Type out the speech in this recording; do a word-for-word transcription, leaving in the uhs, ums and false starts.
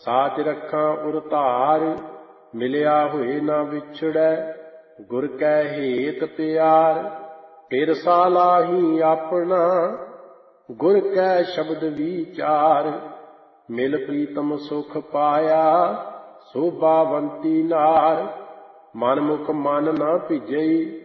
ਸਾਚ ਰੱਖਾਂ ਉਰ ਧਾਰ। ਮਿਲਿਆ ਹੋਏ ਨਾ ਵਿਛੜੈ, ਗੁਰ ਕੈ ਹੇਤ ਪਿਆਰ। ਫਿਰ ਸਾਲਾਹੀ ਆਪਣਾ, ਗੁਰ ਕੈ ਸ਼ਬਦ ਵਿਚਾਰ। ਮਿਲ ਪ੍ਰੀਤਮ ਸੁਖ ਪਾਇਆ, ਸੋਭਾਵੰਤੀ ਨਾਰ। ਮਨ ਮੁਖ ਮਨ ਨਾ ਭਿਜਈ,